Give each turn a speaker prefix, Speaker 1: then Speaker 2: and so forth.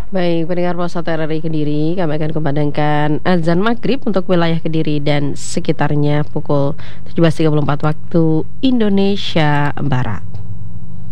Speaker 1: Baik, pendengar Pulsa RRI Kediri, kami akan kumandangkan azan maghrib untuk wilayah Kediri dan sekitarnya pukul 17.34 waktu Indonesia Barat.